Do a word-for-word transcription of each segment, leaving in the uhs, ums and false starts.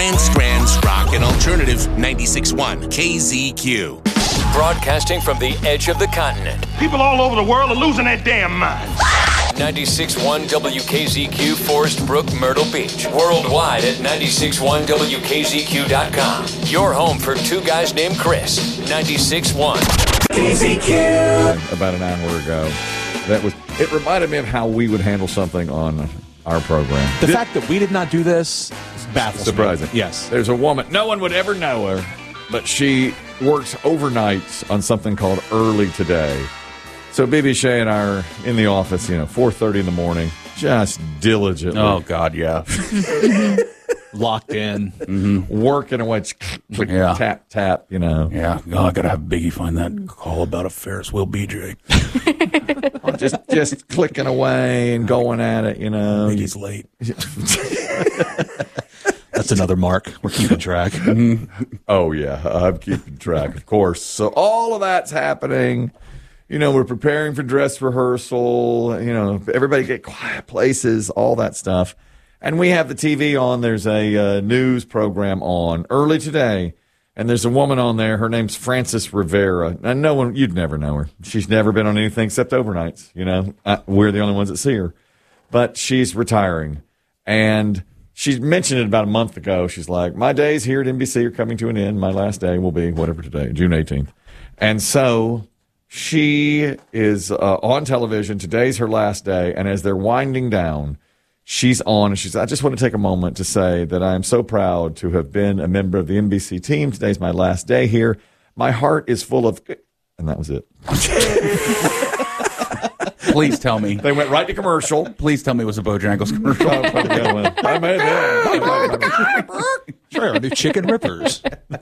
Grand Strand's Rock and Alternative ninety-six point one K Z Q. Broadcasting from the edge of the continent. People all over the world are losing their damn minds. ninety-six point one W K Z Q, Forest Brook, Myrtle Beach. Worldwide at ninety-six point one W K Z Q dot com. Your home for two guys named Chris. ninety-six point one K Z Q. About an hour ago. That was. It reminded me of how we would handle something on our program. The fact that we did not do this baffles surprising. me. Yes. There's a woman. No one would ever know her, but she works overnights on something called Early Today. So B B Shea and I are in the office, you know, four thirty in the morning, just diligently. Oh, God, yeah. Locked in. Mm-hmm. Working away. Click, Yeah. tap, tap, you know. Yeah. Oh, I got to have Biggie find that call about a Ferris wheel B J. just just clicking away and going at it, you know. Biggie's late. That's another mark. We're keeping track. Oh, yeah. I'm keeping track, of course. So all of that's happening. You know, we're preparing for dress rehearsal. You know, everybody get quiet places, all that stuff. And we have the T V on. There's a uh, news program on Early Today. And there's a woman on there. Her name's Frances Rivera. And no one, you'd never know her. She's never been on anything except overnights. You know, uh, we're the only ones that see her. But she's retiring. And she mentioned it about a month ago. She's like, my days here at N B C are coming to an end. My last day will be whatever today, June eighteenth. And so she is uh, on television. Today's her last day. And as they're winding down, she's on, and she's, I just want to take a moment to say that I am so proud to have been a member of the N B C team. Today's my last day here. My heart is full of, and that was it. Please tell me. They went right to commercial. Please tell me it was a Bojangles commercial. I made that. Sure, new chicken rippers.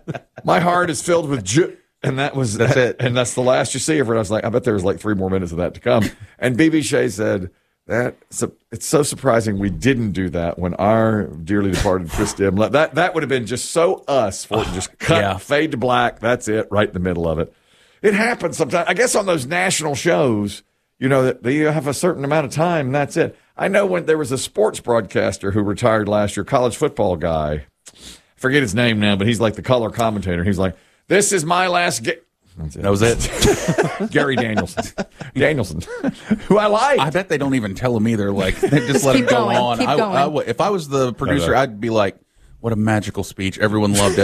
My heart is filled with ju- and that was That's it. And that's the last you see of her. I was like, I bet there was like three more minutes of that to come. And B B Shea said, that so, it's so surprising we didn't do that when our dearly departed Chris Dim left. That that would have been just so us for it to just cut, Yeah. fade to black. That's it, right in the middle of it. It happens sometimes. I guess on those national shows, you know, that you have a certain amount of time, and that's it. I know when there was a sports broadcaster who retired last year, college football guy. I forget his name now, but he's like the color commentator. He's like, this is my last game. That was it. Gary Danielson. Danielson, who I like. I bet they don't even tell him either. Like, they just let him keep go going, on. keep I, going. I would- if I was the producer, know. I'd be like, what a magical speech. Everyone loved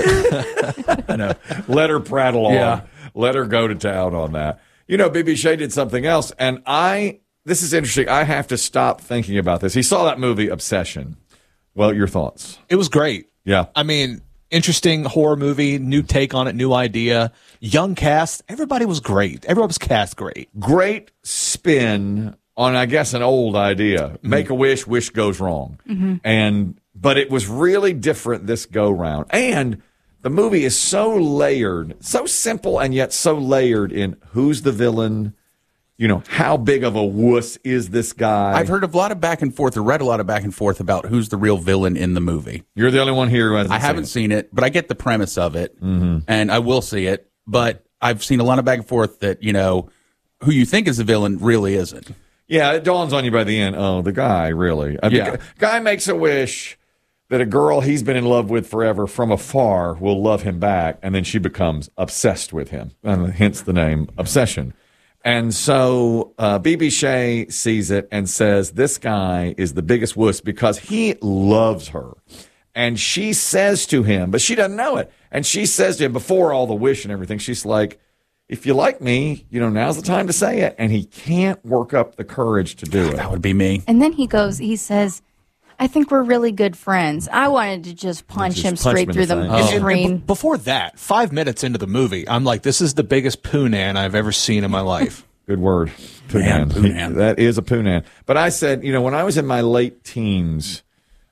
it. I know. Let her prattle on. Yeah. Let her go to town on that. You know, B B Shea did something else, and I, this is interesting. I have to stop thinking about this. He saw that movie, Obsession. Well, your thoughts? It was great. Yeah. I mean, interesting horror movie, new take on it, new idea, young cast. Everybody was great. Everyone was cast great. Great spin on, I guess, an old idea. Mm-hmm. Make a wish, wish goes wrong. Mm-hmm. And, but it was really different this go round. And the movie is so layered, so simple and yet so layered in who's the villain, you know, how big of a wuss is this guy? I've heard a lot of back and forth, or read a lot of back and forth about who's the real villain in the movie. You're the only one here who hasn't I haven't seen seen it, but I get the premise of it, and I will see it. But I've seen a lot of back and forth that, you know, who you think is the villain really isn't. it. Yeah, it dawns on you by the end. Oh, the guy, really. Uh, the Yeah. gu- guy makes a wish that a girl he's been in love with forever from afar will love him back, and then she becomes obsessed with him, and hence the name Obsession. And so uh, B B Shea sees it and says, this guy is the biggest wuss because he loves her. And she says to him, but she doesn't know it. And she says to him before all the wish and everything, she's like, if you like me, you know, now's the time to say it. And he can't work up the courage to do it. That would be me. And then he goes, he says, I think we're really good friends. I wanted to just punch Just him punch straight him in through the the, face. the Oh. And- and screen. b- before that, five minutes into the movie, I'm like, this is the biggest poonan I've ever seen in my life. Good word. Man, Poonan. poonan. That is a poonan. But I said, you know, when I was in my late teens,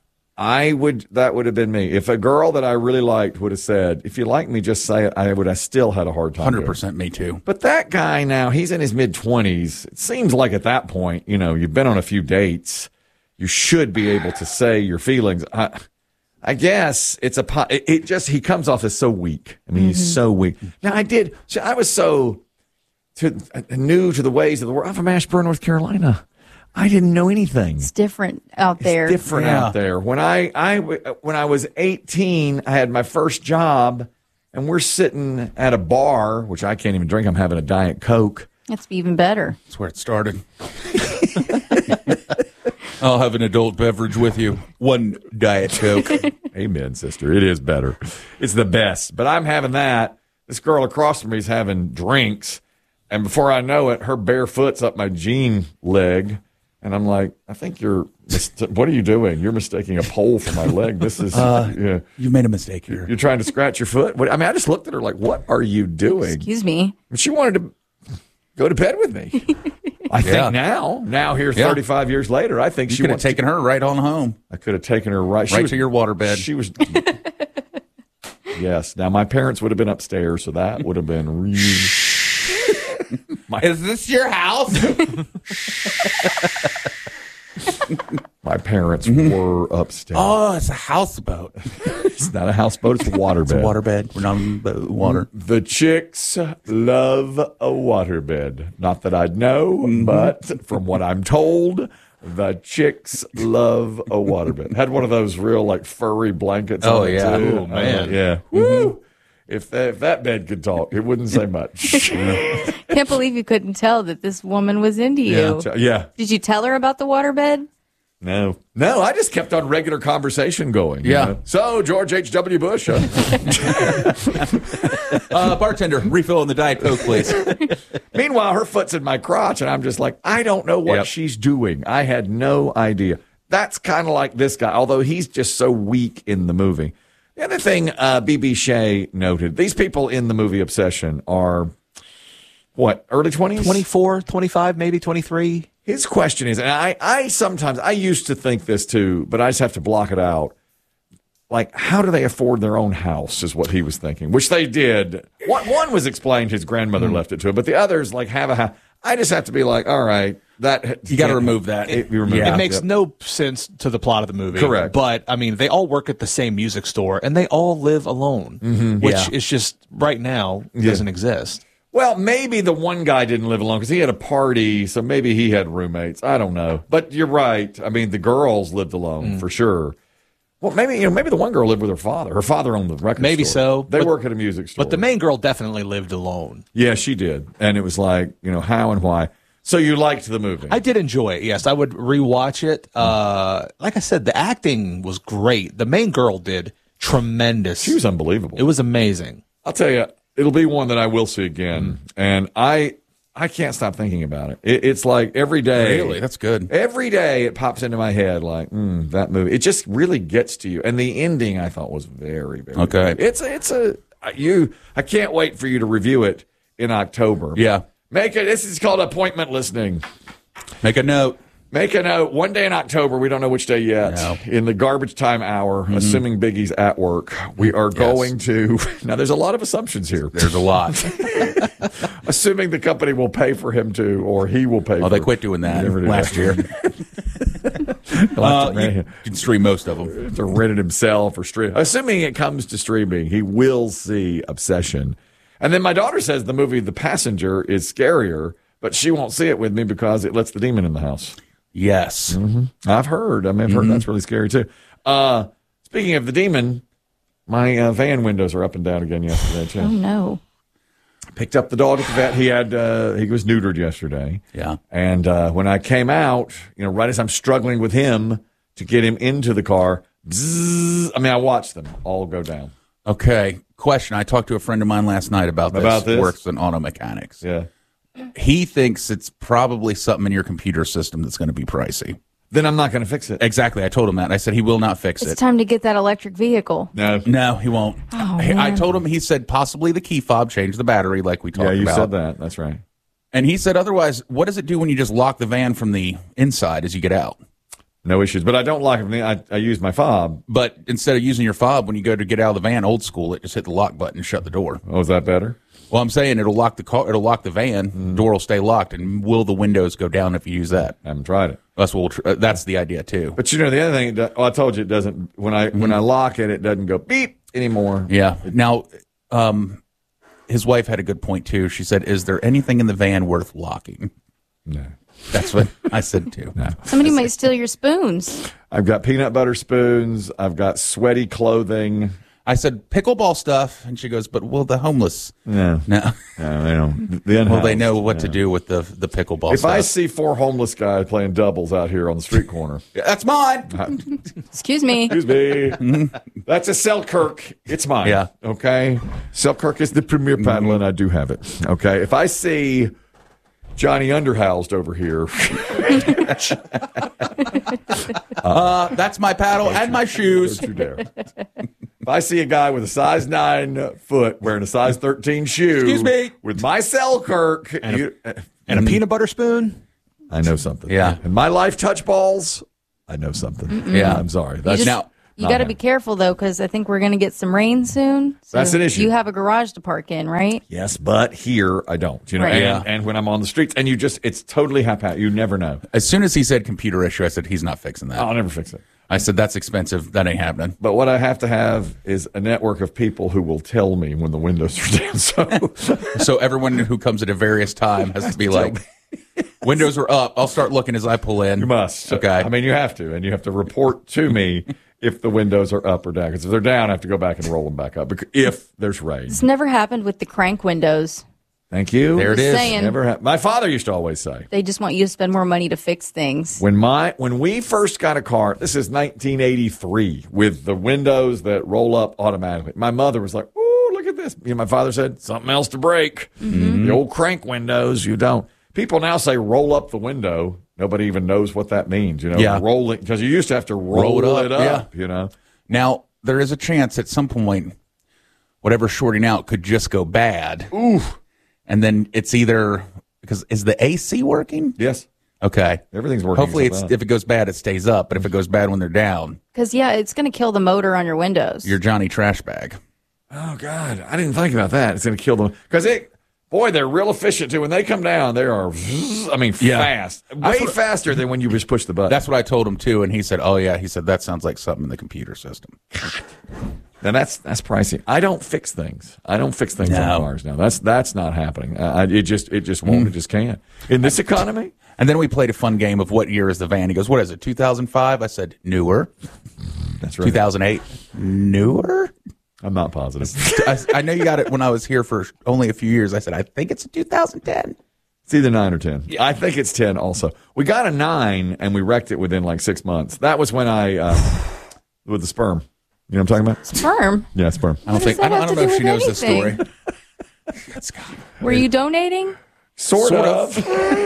I would, that would have been me. If a girl that I really liked would have said, if you like me, just say it, I would have still had a hard time. one doing hundred it. percent me too. But that guy now, he's in his mid twenties. It seems like at that point, you know, you've been on a few dates. You should be able to say your feelings. I, I guess it's a, po- it, it just, he comes off as so weak. I mean, he's so weak. Now, I did, so I was so to, uh, new to the ways of the world. I'm from Ashburn, North Carolina. I didn't know anything. It's different out there. It's different Yeah. out there. When I, I when I was eighteen, I had my first job, and we're sitting at a bar, which I can't even drink. I'm having a Diet Coke. That's even better. That's where it started. I'll have an adult beverage with you. One Diet Coke. Amen, sister. It is better. It's the best. But I'm having that. This girl across from me is having drinks. And before I know it, her bare foot's up my jean leg. And I'm like, I think you're, mist- what are you doing? You're mistaking a pole for my leg. This is, Uh, yeah. You made a mistake here. You're trying to scratch your foot? What, I mean, I just looked at her like, what are you doing? Excuse me. And she wanted to go to bed with me. I think Yeah. now, now here Yeah. thirty-five years later, I think You she could have wants to- taken her right on home. I could have taken her right, she Right was- to your waterbed. She was. Yes. Now my parents would have been upstairs, so that would have been really. Is this your house? My parents were upstairs. Oh, it's a houseboat. It's not a houseboat; it's a waterbed. It's a waterbed. We're not on the water. The chicks love a waterbed. Not that I'd know, but from what I'm told, the chicks love a waterbed. Had one of those real like furry blankets. Oh, on it, yeah. too. Oh, man. Uh, yeah. Woo. If that, if that bed could talk, it wouldn't say much. Can't believe you couldn't tell that this woman was into you. yeah. Yeah. Did you tell her about the waterbed? No, no, I just kept on regular conversation going. you Yeah. know? So, George H W. Bush. Uh, Uh, bartender, refill on the Diet Coke, please. meanwhile, her foot's in my crotch, and I'm just like, I don't know what Yep. she's doing. I had no idea. That's kind of like this guy, although he's just so weak in the movie. The other thing uh, B B. Shea noted, these people in the movie Obsession are, what, early twenties? twenty-four, twenty-five, maybe twenty-three. His question is, and I, I sometimes, I used to think this too, but I just have to block it out. Like, how do they afford their own house is what he was thinking, which they did. One, one was explained his grandmother left it to him, but the others, like, have a house. I just have to be like, all right, that. You got to remove that. It, you remove Yeah. that. It makes Yep. no sense to the plot of the movie. Correct. But, I mean, they all work at the same music store, and they all live alone, which Yeah. is just, right now, Yeah. doesn't exist. Well, maybe the one guy didn't live alone because he had a party, so maybe he had roommates. I don't know. But you're right. I mean, the girls lived alone for sure. Well, maybe you know, maybe the one girl lived with her father. Her father owned the record Maybe store. so, They but- work at a music store. But the main girl definitely lived alone. Yeah, she did. And it was like, you know, how and why. So you liked the movie. I did enjoy it. Yes, I would rewatch it. Uh, like I said, the acting was great. The main girl did tremendous. She was unbelievable. It was amazing. I'll tell you, it'll be one that I will see again. And I I can't stop thinking about it. it. It's like every day. Really? That's good. Every day it pops into my head like, mm, that movie. It just really gets to you. And the ending I thought was very, very Okay. good. It's, it's a, you, I can't wait for you to review it in October. Yeah. Make it, this is called appointment listening. Make a note. Make a note. One day in October, we don't know which day yet. No. In the garbage time hour, assuming Biggie's at work, we are going to. Now, there's a lot of assumptions here. There's a lot. Assuming the company will pay for him to, or he will pay. Oh, for they quit doing that Never did last that. year. He'll have Uh, to, you can stream most of them. to rent it himself or stream. Assuming it comes to streaming, he will see Obsession. And then my daughter says the movie The Passenger is scarier, but she won't see it with me because it lets the demon in the house. Yes. I've heard. I mean, I've heard Mm-hmm. that's really scary too. Uh, speaking of the demon, my uh, van windows are up and down again yesterday too. Oh, no. Picked up the dog at the vet. He had uh, he was neutered yesterday. Yeah. And uh, when I came out, you know, right as I'm struggling with him to get him into the car, bzzz, I mean, I watched them all go down. Okay. Question. I talked to a friend of mine last night about this. About this? Works in auto mechanics. Yeah. He thinks it's probably something in your computer system that's going to be pricey. Then I'm not going to fix it. Exactly. I told him that. I said he will not fix It's it. time to get that electric vehicle. No. No, he won't. Oh, He- I man. told him, he said possibly the key fob, change the battery like we talked Yeah, you about. said that. That's right. And he said otherwise, what does it do when you just lock the van from the inside as you get out? No issues. But I don't lock it. I, I use my fob. But instead of using your fob when you go to get out of the van, old school, it just hit the lock button and shut the door. Oh, is that better? Well, I'm saying it'll lock the car, it'll lock the van, Mm-hmm. door will stay locked, and will the windows go down if you use that? I haven't tried it. That's what we'll tr- uh, that's the idea too. But you know, the other thing, it do- well, I told you it doesn't, when I, when I lock it, it doesn't go beep anymore. Yeah. Now, um, his wife had a good point too. She said, "Is there anything in the van worth locking?" No. That's what I said too. No. Somebody might steal your spoons. I've got peanut butter spoons. I've got sweaty clothing. I said pickleball stuff, and she goes, "But will the homeless? No, no, no they don't. The well, they know what yeah. to do with the the pickleball. If stuff. I see four homeless guys playing doubles out here on the street corner, that's mine. I, Excuse me. Excuse me. That's a Selkirk. It's mine. Yeah. Okay. Selkirk is the premier paddle, and I do have it. Okay. If I see Johnny Underhoused over here. uh, that's my paddle and my shoes. Don't you dare. If I see a guy with a size nine foot wearing a size thirteen shoe, excuse me, with my Selkirk and, you, a, and a peanut butter spoon, I know something. Yeah. And my Life Touch balls, I know something. Mm-mm. Yeah, I'm sorry. That's you just, now. You got to be careful though, because I think we're going to get some rain soon. So that's an issue. You have a garage to park in, right? Yes, but here I don't. You know, right. and, yeah. and when I'm on the streets, and you just, it's totally haphazard. You never know. As soon as he said computer issue, I said he's not fixing that. I'll never fix it. I said that's expensive. That ain't happening. But what I have to have is a network of people who will tell me when the windows are down. So, so everyone who comes at a various time has to be like, windows are up. I'll start looking as I pull in. You must. Okay. I mean, you have to, and you have to report to me if the windows are up or down. Because if they're down, I have to go back and roll them back up. If there's rain. It's never happened with the crank windows. Thank you. There it Just is. saying. Never ha- My father used to always say, they just want you to spend more money to fix things. When my when we first got a car, this is nineteen eighty-three, with the windows that roll up automatically. My mother was like, "Ooh, look at this." You know, my father said, "Something else to break." Mm-hmm. The old crank windows, you don't. People now say, "Roll up the window." Nobody even knows what that means. You know, yeah. rolling, because you used to have to roll, roll it up. It up yeah. You know. Now there is a chance at some point, whatever shorting out could just go bad. Ooh. And then it's either because is the A C working? Yes. Okay. Everything's working. Hopefully, it's if it goes bad, it stays up. But if it goes bad when they're down, Because, yeah, it's going to kill the motor on your windows. you're Johnny Trash Bag. Oh God, I didn't think about that. It's going to kill them because it. Boy, they're real efficient too. When they come down, they are. I mean, Yeah. fast, way what- faster than when you just push the button. That's what I told him too, and he said, "Oh yeah," he said that sounds like something in the computer system. Now that's that's pricey. I don't fix things. I don't fix things No. on cars now. That's that's not happening. Uh, I, it just it just won't. Mm. It just can't. In this economy. And then we played a fun game of what year is the van. He goes, "What is it? two thousand five?" I said, "Newer." That's right. two thousand eight, newer. I'm not positive. I, I know you got it when I was here for only a few years. I said, "I think it's a two thousand ten." It's either nine or ten. I think it's ten. Also, we got a nine and we wrecked it within like six months. That was when I uh, with the sperm. You know what I'm talking about? Sperm. Yeah, sperm. I don't What think does I that don't, I have don't know to if do she knows with this story. Were you donating? Sort, Sort of. of.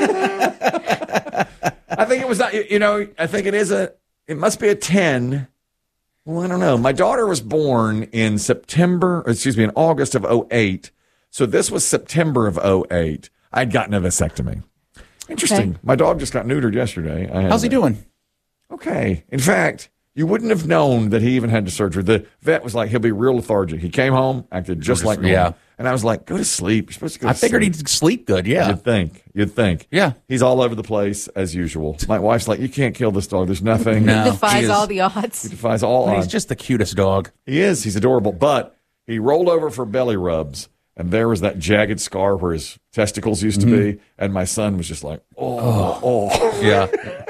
I think it was not. You know, I think it is a. It must be a ten. Well, I don't know. My daughter was born in September. Or excuse me, in August of oh eight. So this was September of oh eight. I'd gotten a vasectomy. Interesting. Okay. My dog just got neutered yesterday. I had How's he a- doing? Okay. In fact, you wouldn't have known that he even had the surgery. The vet was like, he'll be real lethargic. He came home, acted just Just- like normal. yeah. And I was like, go to sleep. You're supposed to go to I figured sleep. he'd sleep good. Yeah. You'd think. You'd think. Yeah. He's all over the place as usual. My wife's like, you can't kill this dog. There's nothing. No. It defies he is- all the odds. He defies all He's odds. just the cutest dog. He is. He's adorable. But he rolled over for belly rubs, and there was that jagged scar where his testicles used to be. And my son was just like, oh, oh, Yeah.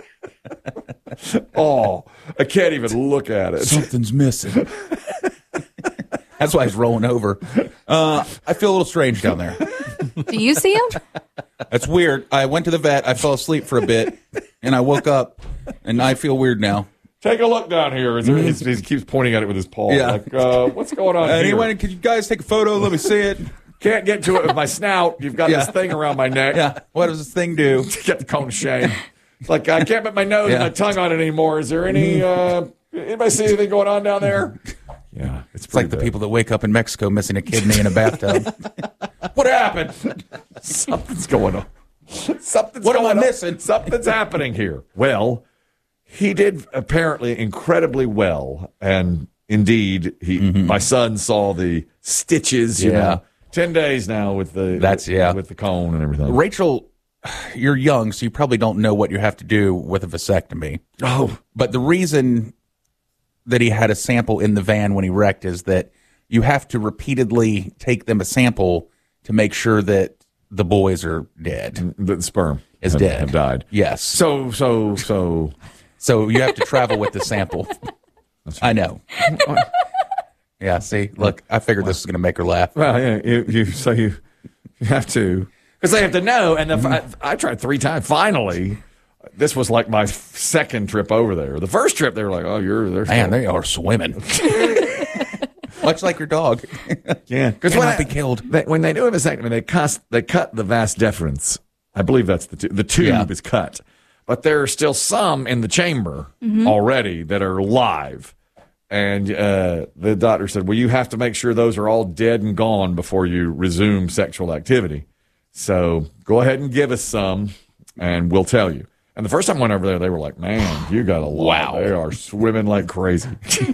oh. I can't even look at it. Something's missing. That's why he's rolling over. Uh, I feel a little strange down there. Do you see him? That's weird. I went to the vet. I fell asleep for a bit, and I woke up, and I feel weird now. Take a look down here. Is there, he's, he keeps pointing at it with his paw. Yeah. Like, uh, what's going on here? Anyone, could you guys take a photo? Let me see it. Can't get to it with my snout. You've got Yeah. this thing around my neck. Yeah. What does this thing do? Get the cone of shame. It's like, I can't put my nose Yeah. and my tongue on it anymore. Is there any, uh, anybody see anything going on down there? Yeah. It's, It's like the people that wake up in Mexico missing a kidney in a bathtub. What happened? Something's going on. Something's What am going I on. missing? Something's happening here. Well, he did apparently incredibly well. And indeed, he, my son saw the stitches, you Yeah. know. Ten days now with the That's- yeah. with the cone and everything. Rachel, you're young, so you probably don't know what you have to do with a vasectomy. Oh, But the reason that he had a sample in the van when he wrecked is that you have to repeatedly take them a sample to make sure that the boys are dead. the sperm. is have, dead. have died. Yes. So so so So you have to travel with the sample. I know. Yeah, see, look, I figured this was going to make her laugh. well yeah you, you so you you have to because they have to know. And if I, I tried three times. Finally, this was like my second trip over there. The first trip they were like, oh, you're there. Man, they are swimming. Much like your dog. Yeah, because They when might I- be killed. They, when they do a vasectomy, they cut they cut the vas deferens. I believe that's the tu- the tube Yeah. is cut, but there are still some in the chamber already that are live. And uh, the doctor said, "Well, you have to make sure those are all dead and gone before you resume sexual activity. So go ahead and give us some, and we'll tell you." And the first time I went over there, they were like, "Man, you got a lot. Wow. They are swimming like crazy.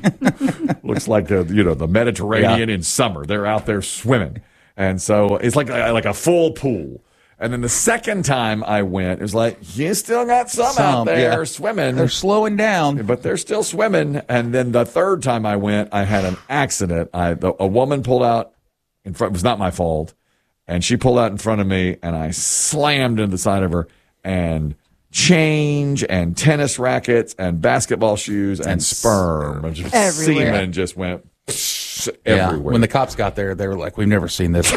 Looks like a, you know the Mediterranean Yeah. in summer. They're out there swimming, and so it's like a, like a full pool." And then the second time I went, it was like, you still got some, out Some, there yeah. swimming. They're slowing down. But they're still swimming. And then the third time I went, I had an accident. I the, a woman pulled out in front. It was not my fault, and she pulled out in front of me, and I slammed into the side of her. And change and tennis rackets and basketball shoes and, And sperm, and just Everywhere. semen just went Yeah. everywhere. When the cops got there, they were like, "We've never seen this."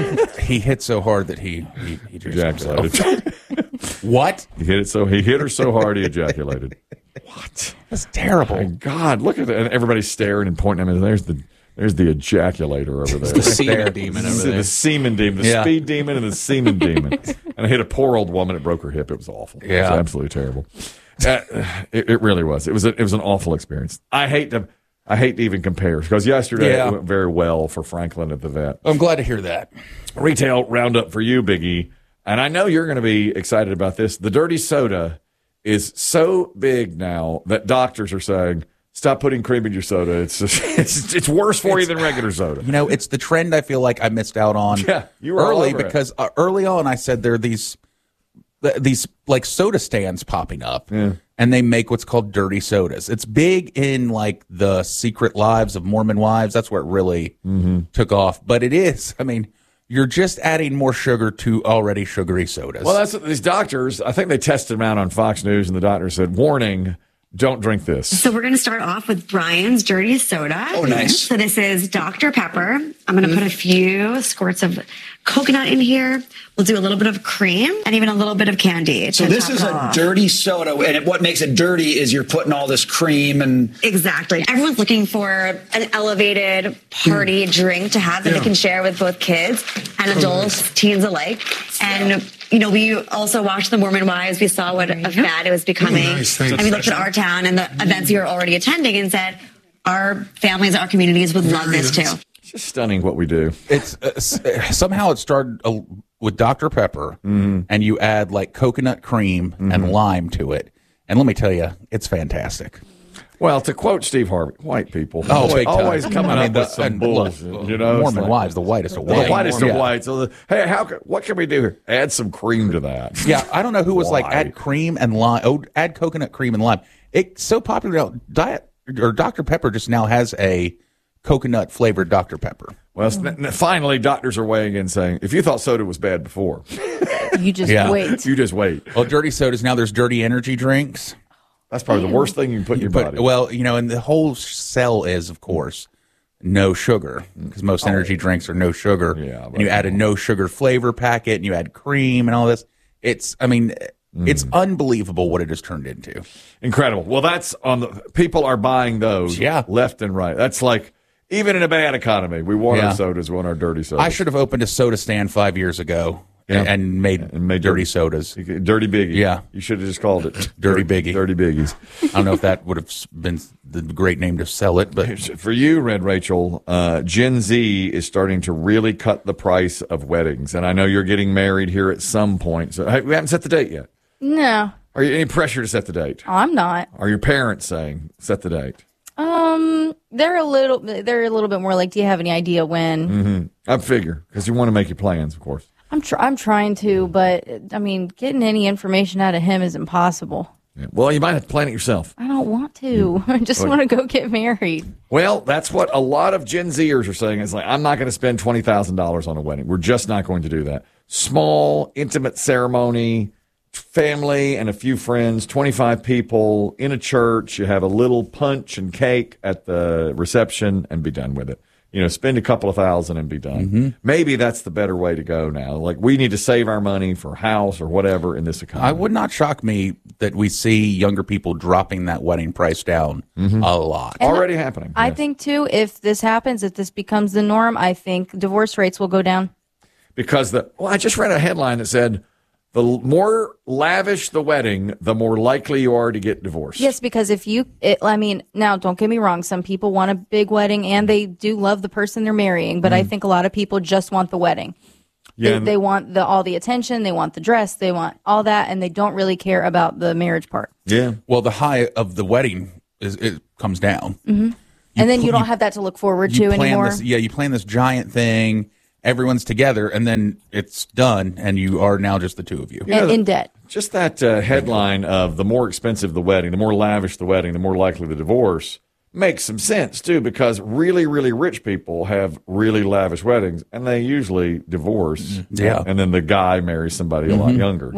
He hit so hard that he he, he just himself. ejaculated. What? he hit it so he hit her so hard he ejaculated. What? That's terrible. My God, look at that! And everybody's staring and pointing at me. There's the there's the ejaculator over there. The semen demon over The there. semen demon, the Yeah. speed demon, and the semen demon. And I hit a poor old woman. It broke her hip. It was awful. It Yeah. was absolutely terrible. Uh, it, it really was. It was. A, it was an awful experience. I hate to. I hate to even compare because yesterday Yeah. it went very well for Franklin at the vet. I'm glad to hear that. Retail roundup for you, Biggie. And I know you're going to be excited about this. The dirty soda is so big now that doctors are saying, stop putting cream in your soda. It's just, it's it's worse for you than regular soda. You know, it's the trend I feel like I missed out on Yeah, you were all early over it. because uh, early on I said there are these th- these like soda stands popping up, and they make what's called dirty sodas. It's big in like the Secret Lives of Mormon Wives. That's where it really Mm-hmm. took off. But it is, I mean, you're just adding more sugar to already sugary sodas. Well, that's what these doctors, I think they tested them out on Fox News, and the doctor said, warning, don't drink this. So we're going to start off with Brian's Dirty Soda. Oh, nice. So this is Doctor Pepper. I'm going to put a few squirts of coconut in here. We'll do a little bit of cream and even a little bit of candy. So to this top is it a off. dirty soda, and it, what makes it dirty is you're putting all this cream and Exactly. Everyone's looking for an elevated party drink to have that they can share with both kids and adults, teens alike. And, you know, we also watched The Mormon Wives. We saw what a fad it was becoming. nice. Thank And we looked at our town and the events we were already attending and said, our families, our communities would love this too. It's just stunning what we do. it's uh, s- uh, somehow it started uh, with Doctor Pepper, and you add like coconut cream and lime to it, and let me tell you, it's fantastic. Well, to quote Steve Harvey, white people Oh, always, big time. always coming I mean, up the- with some and look, bullshit. You know, It's Mormon like- Wives, the whitest of The white. whitest Yeah. of white. So, the, hey, how? ca- What can we do here? Add some cream to that. Yeah, I don't know who was like Why? add cream and lime. Oh, add coconut cream and lime. It's so popular now. Diet or Doctor Pepper just now has a coconut flavored Doctor Pepper. Well, it's- n- finally, doctors are weighing in saying, if you thought soda was bad before, You just Yeah. wait. you just wait. Well, dirty sodas now. There's dirty energy drinks. That's probably the worst thing you can put in your But body. well, you know, and the whole sell is, of course, no sugar because most energy drinks are no sugar. Yeah, and you but- add a no sugar flavor packet, and you add cream and all this. It's, I mean, it's unbelievable what it has turned into. Incredible. Well, that's on the people are buying those Yeah. left and right. That's like, even in a bad economy, we want Yeah. our sodas, we want our dirty sodas. I should have opened a soda stand five years ago Yeah. and, and made And made dirty dirty- sodas. Dirty Biggie. Yeah. You should have just called it Dirty Biggie. Dirty Biggies. I don't know if that would have been the great name to sell it, but For you, Red Rachel, uh, Gen Z is starting to really cut the price of weddings. And I know you're getting married here at some point. So hey, we haven't set the date yet. No, Are you any pressure to set the date? I'm not. Are your parents saying set the date? Um, they're a little, they're a little bit more like, do you have any idea when? I figure because you want to make your plans, of course. I'm tr- I'm trying to, but I mean, getting any information out of him is impossible. Yeah. Well, you might have to plan it yourself. I don't want to. I just want to go get married. Well, that's what a lot of Gen Zers are saying. It's like, I'm not going to spend twenty thousand dollars on a wedding. We're just not going to do that. Small, intimate ceremony, family and a few friends, twenty-five people in a church. You have a little punch and cake at the reception and be done with it. You know, spend a couple of thousand and be done. Mm-hmm. Maybe that's the better way to go now. Like, we need to save our money for a house or whatever in this economy. I would not shock me that we see younger people dropping that wedding price down Mm-hmm. a lot. And Already happening. I yes. think, too, if this happens, if this becomes the norm, I think divorce rates will go down. Because the, well, I just read a headline that said, the more lavish the wedding, the more likely you are to get divorced. Yes, because if you, it, I mean, now don't get me wrong. Some people want a big wedding and they do love the person they're marrying, but I think a lot of people just want the wedding. Yeah, They, and- they want the all the attention, they want the dress, they want all that, and they don't really care about the marriage part. Yeah. Well, the high of the wedding is it comes down. Mm-hmm. and then pl- you don't you- have that to look forward You to plan anymore. this, yeah, you plan this giant thing. Everyone's together, and then it's done, and you are now just the two of you. You know, And in debt. Just that uh, headline of the more expensive the wedding, the more lavish the wedding, the more likely the divorce makes some sense, too, because really, really rich people have really lavish weddings, and they usually divorce. Yeah. And then the guy marries somebody a lot younger.